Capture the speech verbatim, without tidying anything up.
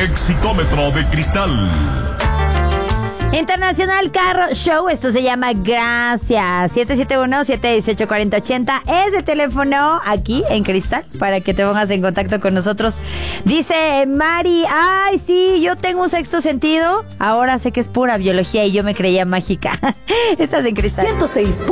Exitómetro de cristal. Internacional Carro Show, esto se llama Gracias. siete siete uno, siete uno ocho, cuatro cero ocho cero es el teléfono aquí en Cristal para que te pongas en contacto con nosotros. Dice Mari, ay sí, yo tengo un sexto sentido. Ahora sé que es pura biología y yo me creía mágica. Estás en Cristal. ciento seis